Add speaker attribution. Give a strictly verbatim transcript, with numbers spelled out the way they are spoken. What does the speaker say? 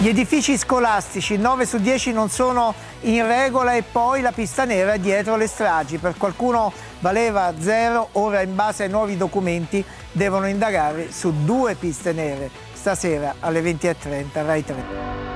Speaker 1: Gli edifici scolastici, nove su dieci non sono in regola e poi la pista nera è dietro le stragi. Per qualcuno valeva zero, ora in base ai nuovi documenti devono indagare su due piste nere. Stasera alle venti e trenta, Rai tre.